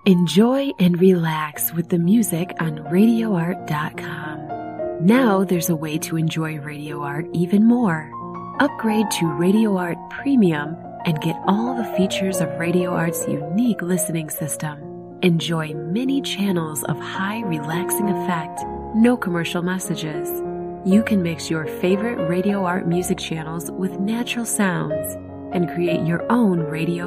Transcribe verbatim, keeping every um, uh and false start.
Enjoy and relax with the music on radio art dot com. Now there's a way to enjoy Radio Art even more. Upgrade to Radio Art Premium and get all the features of Radio Art's unique listening system. Enjoy many channels of high relaxing effect, no commercial messages. You can mix your favorite Radio Art music channels with natural sounds and create your own radio